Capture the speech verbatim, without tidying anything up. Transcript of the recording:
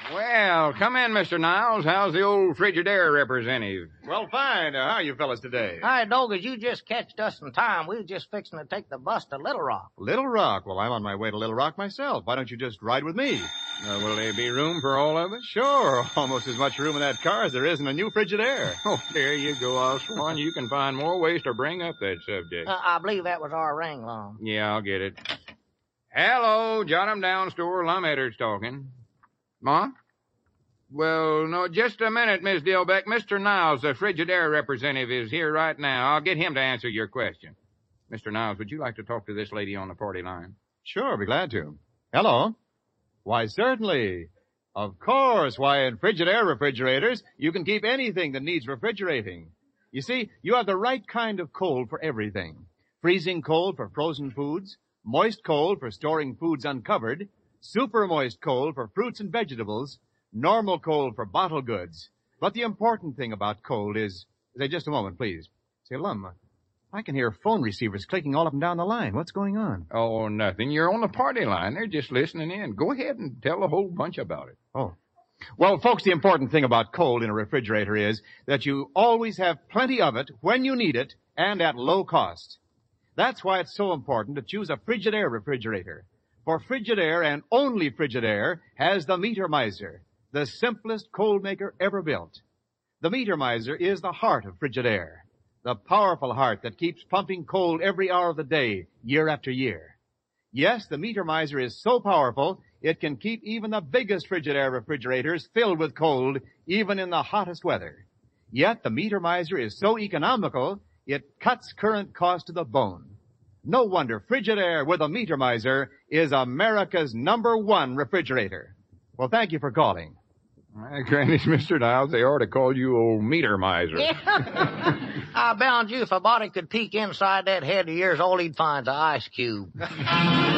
Well, come in, Mister Niles. How's the old Frigidaire representative? Well, fine. Uh, how are you fellas today? Hi, Doggers, you just catched us in time. We was just fixing to take the bus to Little Rock. Little Rock? Well, I'm on my way to Little Rock myself. Why don't you just ride with me? Uh, will there be room for all of us? Sure. Almost as much room in that car as there is in a new Frigidaire. Oh, there you go, Osborne. You can find more ways to bring up that subject. Uh, I believe that was our ring, Lum. Yeah, I'll get it. Hello, jot 'em down, store. Lum Edwards talking. Ma? Well, no, just a minute, Miss Dilbeck. Mister Niles, the Frigidaire representative, is here right now. I'll get him to answer your question. Mister Niles, would you like to talk to this lady on the party line? Sure, be glad to. Hello? Why, certainly. Of course. Why, in Frigidaire refrigerators, you can keep anything that needs refrigerating. You see, you have the right kind of cold for everything. Freezing cold for frozen foods, moist cold for storing foods uncovered, super moist cold for fruits and vegetables, normal cold for bottle goods. But the important thing about cold is... Say, just a moment, please. Say, Lum, I can hear phone receivers clicking all up and down the line. What's going on? Oh, nothing. You're on the party line. They're just listening in. Go ahead and tell a whole bunch about it. Oh. Well, folks, the important thing about cold in a refrigerator is that you always have plenty of it when you need it and at low cost. That's why it's so important to choose a Frigidaire refrigerator. For Frigidaire, and only Frigidaire, has the Meter Miser, the simplest cold maker ever built. The Meter Miser is the heart of Frigidaire, the powerful heart that keeps pumping cold every hour of the day, year after year. Yes, the Meter Miser is so powerful, it can keep even the biggest Frigidaire refrigerators filled with cold, even in the hottest weather. Yet the Meter Miser is so economical, it cuts current cost to the bone. No wonder Frigidaire with a Meter Miser is America's number one refrigerator. Well, thank you for calling. Uh, Granny's Mister Niles, they ought to call you old Meter Miser. Yeah. I bound you if a body could peek inside that head of yours, all he'd find's an ice cube.